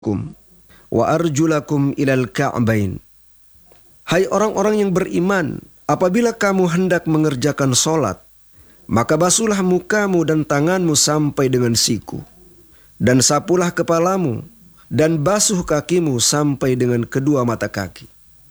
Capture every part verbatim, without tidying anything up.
kum wa arjulakum ilal ka'bain. Hai orang-orang yang beriman, apabila kamu hendak mengerjakan solat, maka basuhlah mukamu dan tanganmu sampai dengan siku, dan sapulah kepalamu, dan basuh kakimu sampai dengan kedua mata kaki.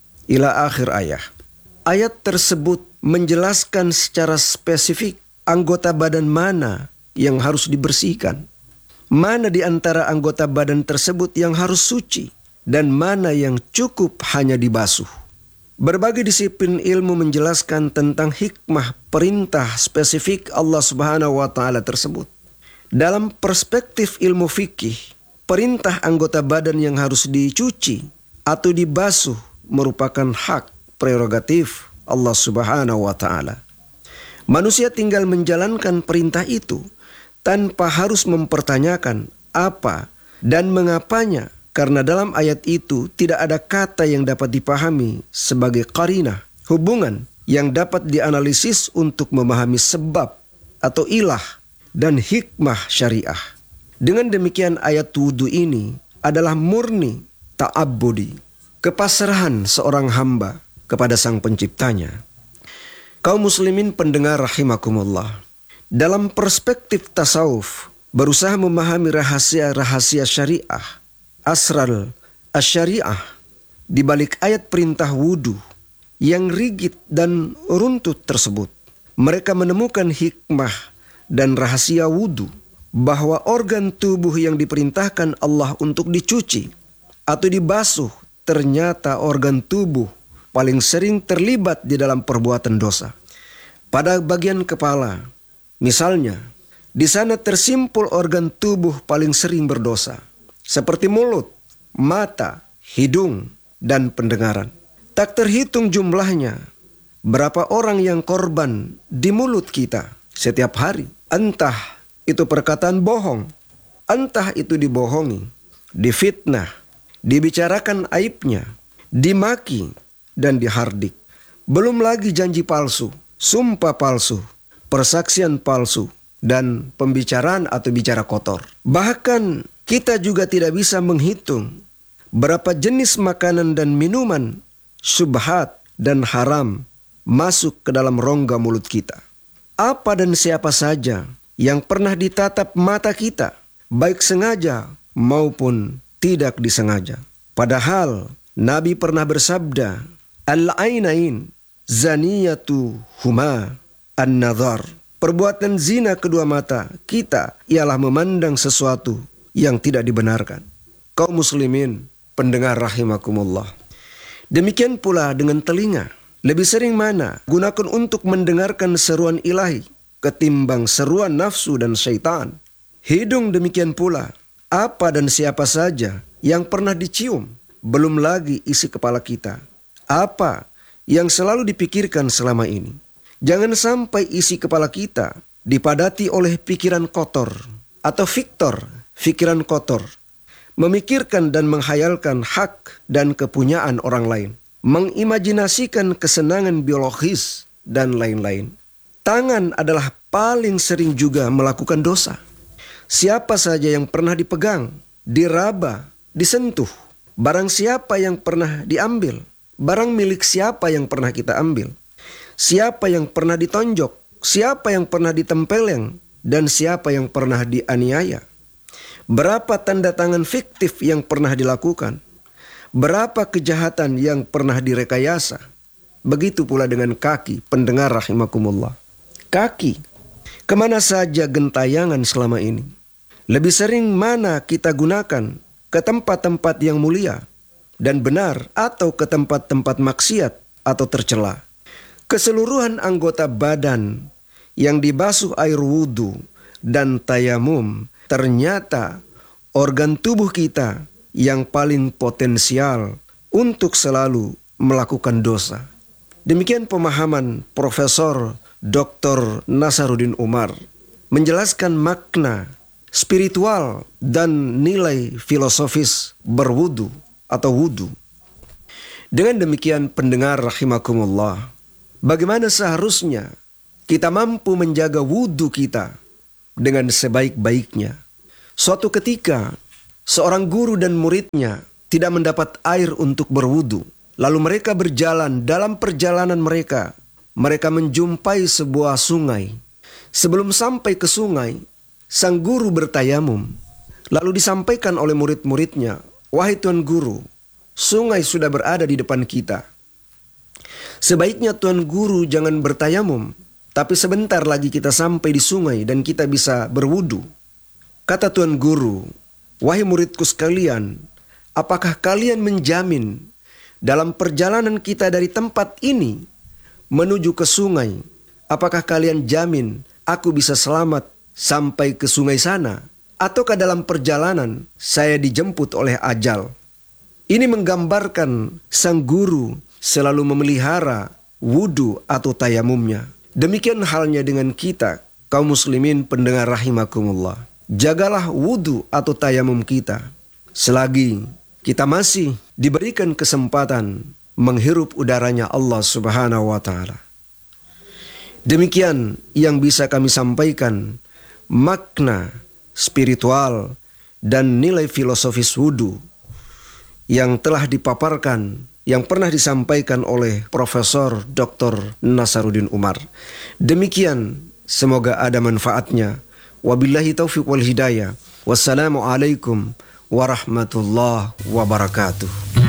Ila akhir ayat. Ayat tersebut menjelaskan secara spesifik anggota badan mana yang harus dibersihkan, mana di antara anggota badan tersebut yang harus suci, dan mana yang cukup hanya dibasuh. Berbagai disiplin ilmu menjelaskan tentang hikmah perintah spesifik Allah Subhanahu wa Ta'ala tersebut. Dalam perspektif ilmu fikih, perintah anggota badan yang harus dicuci atau dibasuh merupakan hak prerogatif Allah Subhanahu wa Ta'ala. Manusia tinggal menjalankan perintah itu tanpa harus mempertanyakan apa dan mengapanya, karena dalam ayat itu tidak ada kata yang dapat dipahami sebagai qarinah, hubungan yang dapat dianalisis untuk memahami sebab atau ilah dan hikmah syariah. Dengan demikian ayat wudu ini adalah murni ta'abbudi, kepasrahan seorang hamba kepada sang penciptanya. Kaum muslimin pendengar rahimakumullah, dalam perspektif tasawuf, berusaha memahami rahasia-rahasia syariah, asral asyariah, di balik ayat perintah wudu yang rigid dan runtut tersebut, mereka menemukan hikmah dan rahasia wudu, bahwa organ tubuh yang diperintahkan Allah untuk dicuci atau dibasuh ternyata organ tubuh paling sering terlibat di dalam perbuatan dosa. Pada bagian kepala, misalnya, di sana tersimpul organ tubuh paling sering berdosa, seperti mulut, mata, hidung, dan pendengaran. Tak terhitung jumlahnya berapa orang yang korban di mulut kita setiap hari. Entah itu perkataan bohong, entah itu dibohongi, difitnah, dibicarakan aibnya, dimaki, dan dihardik. Belum lagi janji palsu, sumpah palsu, persaksian palsu, dan pembicaraan atau bicara kotor. Bahkan kita juga tidak bisa menghitung berapa jenis makanan dan minuman syubhat dan haram masuk ke dalam rongga mulut kita. Apa dan siapa saja yang pernah ditatap mata kita, baik sengaja maupun tidak disengaja. Padahal Nabi pernah bersabda, al-ainain zaniyatu huma an-nadhar. Perbuatan zina kedua mata kita ialah memandang sesuatu yang tidak dibenarkan. Kaum muslimin pendengar rahimakumullah, demikian pula dengan telinga. Lebih sering mana gunakan untuk mendengarkan seruan ilahi ketimbang seruan nafsu dan syaitan. Hidung demikian pula, apa dan siapa saja yang pernah dicium, belum lagi isi kepala kita, apa yang selalu dipikirkan selama ini. Jangan sampai isi kepala kita dipadati oleh pikiran kotor atau fiktor, pikiran kotor, memikirkan dan menghayalkan hak dan kepunyaan orang lain, mengimajinasikan kesenangan biologis, dan lain-lain. Tangan adalah paling sering juga melakukan dosa. Siapa saja yang pernah dipegang, diraba, disentuh, barang siapa yang pernah diambil, barang milik siapa yang pernah kita ambil, siapa yang pernah ditonjok, siapa yang pernah ditempeleng, dan siapa yang pernah dianiaya. Berapa tanda tangan fiktif yang pernah dilakukan, berapa kejahatan yang pernah direkayasa. Begitu pula dengan kaki, pendengar rahimakumullah. Kaki, kemana saja gentayangan selama ini? Lebih sering mana kita gunakan ke tempat-tempat yang mulia dan benar atau ke tempat-tempat maksiat atau tercela? Keseluruhan anggota badan yang dibasuh air wudu dan tayamum ternyata organ tubuh kita yang paling potensial untuk selalu melakukan dosa. Demikian pemahaman Profesor Doktor Nasaruddin Umar menjelaskan makna spiritual dan nilai filosofis berwudu atau wudu. Dengan demikian pendengar rahimakumullah, bagaimana seharusnya kita mampu menjaga wudu kita dengan sebaik-baiknya. Suatu ketika seorang guru dan muridnya tidak mendapat air untuk berwudu. Lalu mereka berjalan. Dalam perjalanan mereka, mereka menjumpai sebuah sungai. Sebelum sampai ke sungai, sang guru bertayamum. Lalu disampaikan oleh murid-muridnya, "Wahai Tuan Guru, sungai sudah berada di depan kita. Sebaiknya Tuan Guru jangan bertayamum, tapi sebentar lagi kita sampai di sungai dan kita bisa berwudu." Kata Tuan Guru, "Wahai muridku sekalian, apakah kalian menjamin dalam perjalanan kita dari tempat ini menuju ke sungai, apakah kalian jamin aku bisa selamat sampai ke sungai sana? Ataukah dalam perjalanan saya dijemput oleh ajal?" Ini menggambarkan sang guru selalu memelihara wudu atau tayamumnya. Demikian halnya dengan kita, kaum muslimin pendengar rahimakumullah. Jagalah wudu atau tayamum kita selagi kita masih diberikan kesempatan menghirup udaranya Allah Subhanahu wa ta'ala. Demikian yang bisa kami sampaikan makna spiritual dan nilai filosofis wudu yang telah dipaparkan, yang pernah disampaikan oleh Profesor Doktor Nasaruddin Umar. Demikian, semoga ada manfaatnya. Wabillahi taufiq wal hidayah. Wassalamualaikum warahmatullahi wabarakatuh.